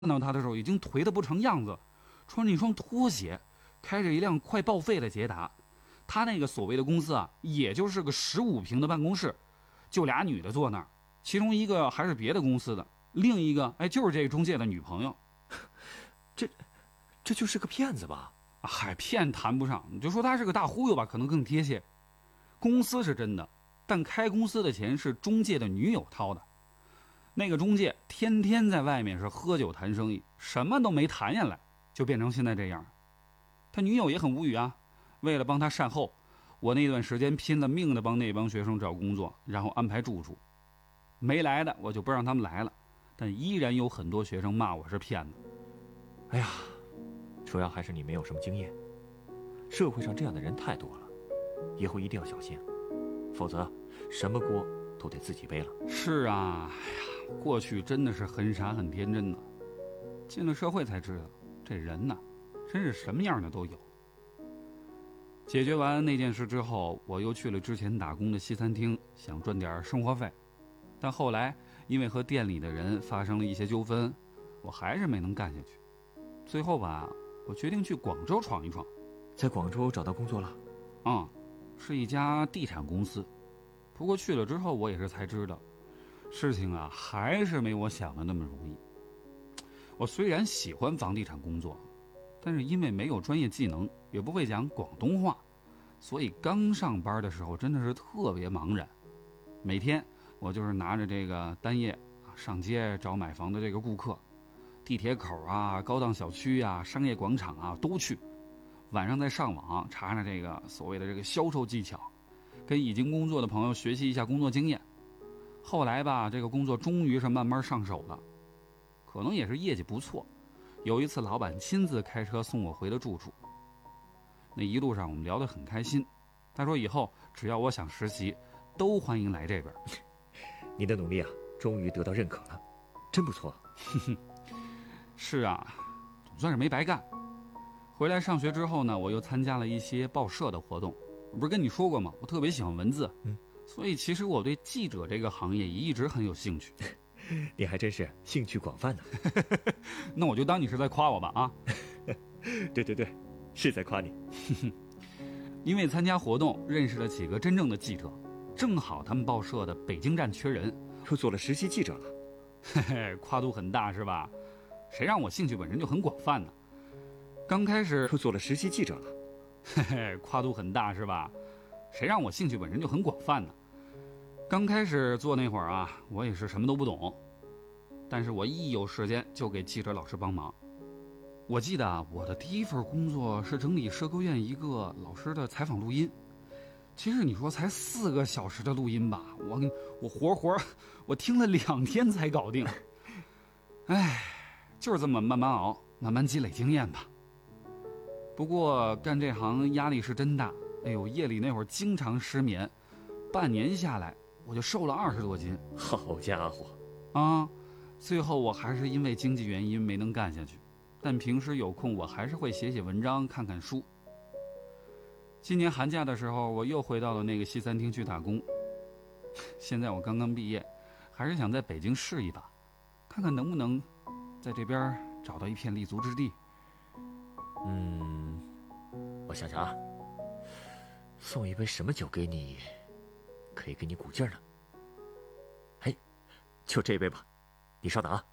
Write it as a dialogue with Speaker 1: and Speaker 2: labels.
Speaker 1: 到他的时候已经颓得不成样子，穿着一双拖鞋，开着一辆快报废的捷达。他那个所谓的公司啊，也就是个15平的办公室，就俩女的坐那儿，其中一个还是别的公司的，另一个就是这个中介的女朋友。
Speaker 2: 这就是个骗子吧？
Speaker 1: 嗨，骗谈不上，你就说他是个大忽悠吧，可能更贴切。公司是真的，但开公司的钱是中介的女友掏的。那个中介天天在外面是喝酒谈生意，什么都没谈下来，就变成现在这样。他女友也很无语啊，为了帮他善后，我那段时间拼了命的帮那帮学生找工作，然后安排住处。没来的我就不让他们来了，但依然有很多学生骂我是骗子。
Speaker 2: 哎呀，主要还是你没有什么经验，社会上这样的人太多了，以后一定要小心，否则什么锅都得自己背了。
Speaker 1: 是啊，哎呀，过去真的是很傻很天真的，进了社会才知道，这人呐，真是什么样的都有。解决完那件事之后，我又去了之前打工的西餐厅，想赚点生活费，但后来因为和店里的人发生了一些纠纷，我还是没能干下去。最后吧，我决定去广州闯一闯。
Speaker 2: 在广州找到工作了？
Speaker 1: 是一家地产公司。不过去了之后，我也是才知道，事情啊还是没我想的那么容易。我虽然喜欢房地产工作，但是因为没有专业技能，也不会讲广东话，所以刚上班的时候真的是特别茫然。每天我就是拿着这个单页上街找买房的这个顾客，地铁口啊、高档小区啊、商业广场啊都去。晚上再上网查查这个所谓的这个销售技巧，跟已经工作的朋友学习一下工作经验。后来吧，这个工作终于是慢慢上手了，可能也是业绩不错。有一次老板亲自开车送我回了住处，那一路上我们聊得很开心。他说以后只要我想实习，都欢迎来这边。
Speaker 2: 你的努力啊，终于得到认可了，真不错。
Speaker 1: 是啊，总算是没白干。回来上学之后呢，我又参加了一些报社的活动。我不是跟你说过吗？我特别喜欢文字，所以其实我对记者这个行业也一直很有兴趣。
Speaker 2: 你还真是兴趣广泛呢。
Speaker 1: 那我就当你是在夸我吧啊。
Speaker 2: 对，是在夸你。
Speaker 1: 因为参加活动认识了几个真正的记者，正好他们报社的北京站缺人，
Speaker 2: 又做了实习记者了。
Speaker 1: 嘿嘿，跨度很大是吧？谁让我兴趣本身就很广泛呢？刚开始
Speaker 2: 又做了实习记者了。
Speaker 1: 嘿嘿，跨度很大是吧？谁让我兴趣本身就很广泛呢？刚开始做那会儿啊，我也是什么都不懂，但是我一有时间就给记者老师帮忙。我记得啊，我的第一份工作是整理社科院一个老师的采访录音。其实你说才4个小时的录音吧，我活我听了2天才搞定。哎，就是这么慢慢熬，慢慢积累经验吧。不过干这行压力是真大，哎呦，夜里那会儿经常失眠，半年下来我就瘦了20多斤。
Speaker 2: 好家伙
Speaker 1: 啊！最后我还是因为经济原因没能干下去，但平时有空我还是会写写文章、看看书。今年寒假的时候，我又回到了那个西餐厅去打工。现在我刚刚毕业，还是想在北京试一把，看看能不能在这边找到一片立足之地。
Speaker 2: 我想想啊，送一杯什么酒给你，可以给你鼓劲儿呢？嘿，就这杯吧，你稍等啊。